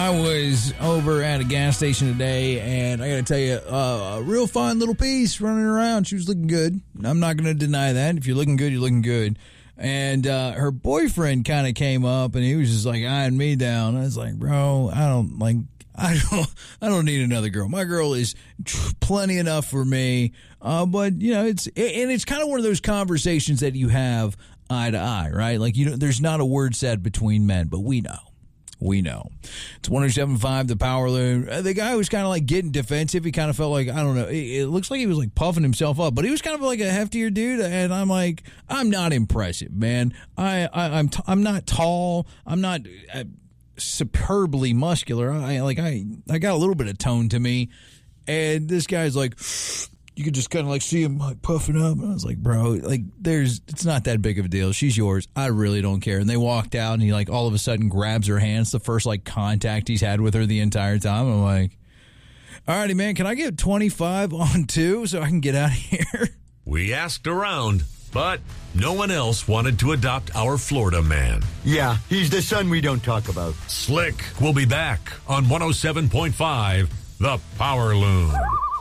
I was over at a gas station today, and I got to tell you, a real fine little piece running around. She was looking good. I'm not going to deny that. If you're looking good, you're looking good. And her boyfriend kind of came up, and he was just like eyeing me down. I was like, bro, I don't need another girl. My girl is plenty enough for me. But you know, it's kind of one of those conversations that you have eye to eye, right? Like, you know, there's not a word said between men, but we know. It's 107.5 The Power Loon. The guy was kind of like getting defensive. He kind of felt like, I don't know, it looks like he was like puffing himself up, but he was kind of like a heftier dude. And I'm like, I'm not impressive, man. I'm not tall. I'm not superbly muscular. I got a little bit of tone to me. And this guy's like, you could just kind of like see him like puffing up. And I was like, bro, like it's not that big of a deal. She's yours. I really don't care. And they walked out, and he like all of a sudden grabs her hands. The first like contact he's had with her the entire time. I'm like, all righty, man, can I get 25 on 2 so I can get out of here? We asked around, but no one else wanted to adopt our Florida man. Yeah, he's the son we don't talk about. Slick will be back on 107.5 The Power Loon.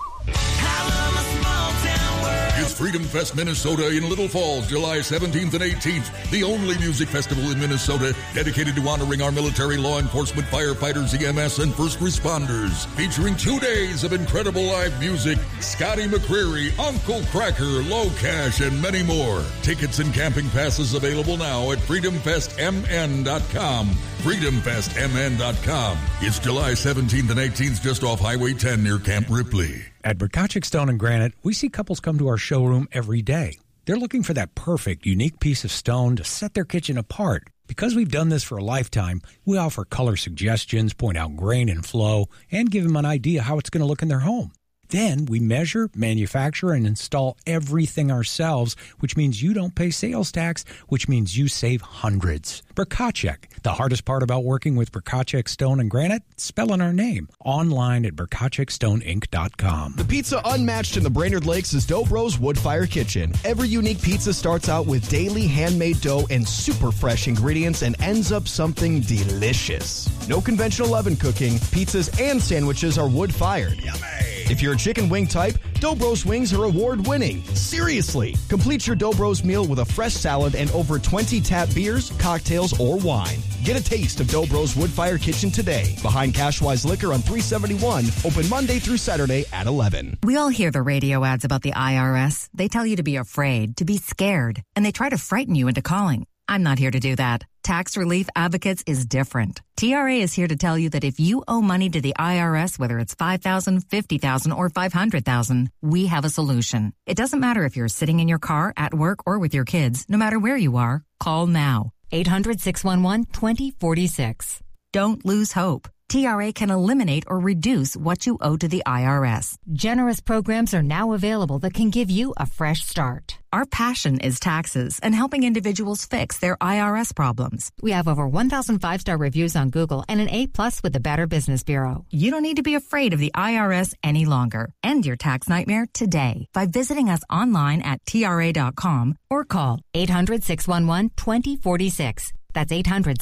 It's Freedom Fest Minnesota in Little Falls, July 17th and 18th. The only music festival in Minnesota dedicated to honoring our military, law enforcement, firefighters, EMS, and first responders. Featuring 2 days of incredible live music, Scotty McCreery, Uncle Cracker, Low Cash, and many more. Tickets and camping passes available now at freedomfestmn.com. freedomfestmn.com. It's July 17th and 18th just off Highway 10 near Camp Ripley. At Berkachik Stone and Granite, we see couples come to our showroom every day. They're looking for that perfect, unique piece of stone to set their kitchen apart. Because we've done this for a lifetime, we offer color suggestions, point out grain and flow, and give them an idea how it's going to look in their home. Then we measure, manufacture, and install everything ourselves, which means you don't pay sales tax, which means you save hundreds. Berkachik. The hardest part about working with Berkachik Stone and Granite? Spelling our name. Online at BerkachikStoneInc.com. The pizza unmatched in the Brainerd Lakes is Dobro's Wood Fire Kitchen. Every unique pizza starts out with daily handmade dough and super fresh ingredients and ends up something delicious. No conventional oven cooking. Pizzas and sandwiches are wood-fired. Yummy! If you're a chicken wing type, Dobro's wings are award-winning. Seriously! Complete your Dobro's meal with a fresh salad and over 20 tap beers, cocktails, or wine. Get a taste of Dobro's Wood Fire Kitchen today. Behind Cashwise Liquor on 371, open Monday through Saturday at 11. We all hear the radio ads about the IRS. They tell you to be afraid, to be scared, and they try to frighten you into calling. I'm not here to do that. Tax Relief Advocates is different. TRA is here to tell you that if you owe money to the IRS, whether it's $5,000, $50,000, or $500,000, we have a solution. It doesn't matter if you're sitting in your car, at work, or with your kids. No matter where you are, call now. 800-611-2046. Don't lose hope. TRA can eliminate or reduce what you owe to the IRS. Generous programs are now available that can give you a fresh start. Our passion is taxes and helping individuals fix their IRS problems. We have over 1,000 5-star reviews on Google and an A+ with the Better Business Bureau. You don't need to be afraid of the IRS any longer. End your tax nightmare today by visiting us online at TRA.com or call 800-611-2046. That's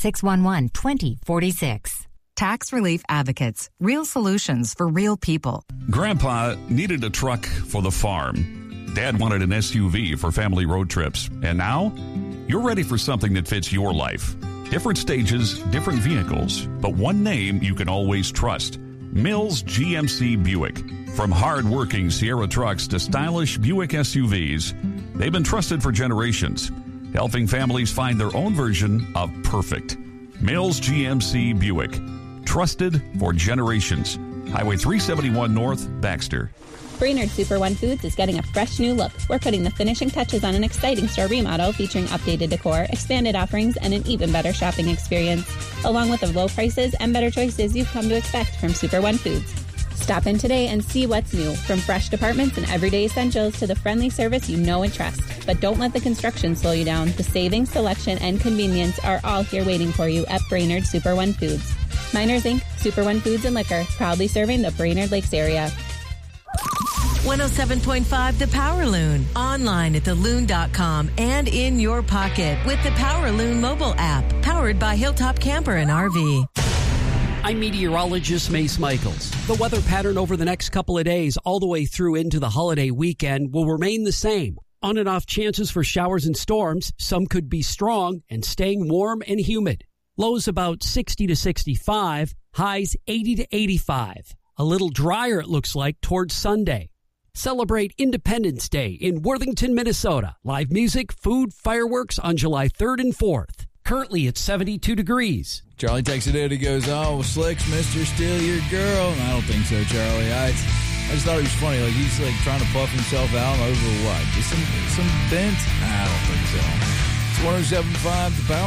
800-611-2046. Tax Relief Advocates. Real solutions for real people. Grandpa needed a truck for the farm. Dad wanted an SUV for family road trips. And now, you're ready for something that fits your life. Different stages, different vehicles, but one name you can always trust. Mills GMC Buick. From hard-working Sierra trucks to stylish Buick SUVs, they've been trusted for generations, helping families find their own version of perfect. Mills GMC Buick. Trusted for generations. Highway 371 North, Baxter. Brainerd Super One Foods is getting a fresh new look. We're putting the finishing touches on an exciting store remodel featuring updated decor, expanded offerings, and an even better shopping experience, along with the low prices and better choices you've come to expect from Super One Foods. Stop in today and see what's new, from fresh departments and everyday essentials to the friendly service you know and trust. But don't let the construction slow you down. The savings, selection, and convenience are all here waiting for you at Brainerd Super One Foods. Miners Inc., Super One Foods and Liquor, proudly serving the Brainerd Lakes area. 107.5 The Power Loon. Online at theloon.com and in your pocket with the Power Loon mobile app. Powered by Hilltop Camper and RV. I'm meteorologist Mace Michaels. The weather pattern over the next couple of days all the way through into the holiday weekend will remain the same. On and off chances for showers and storms. Some could be strong and staying warm and humid. Lows about 60 to 65, highs 80 to 85. A little drier, it looks like, towards Sunday. Celebrate Independence Day in Worthington, Minnesota. Live music, food, fireworks on July 3rd and 4th. Currently at 72 degrees. Charlie takes it in. He goes, "Oh, Slicks, Mr. Steal Your Girl." And I don't think so, Charlie. I just thought it was funny. Like, he's like trying to puff himself out over what? Just some bent? I don't think so. It's 107.5 The Power.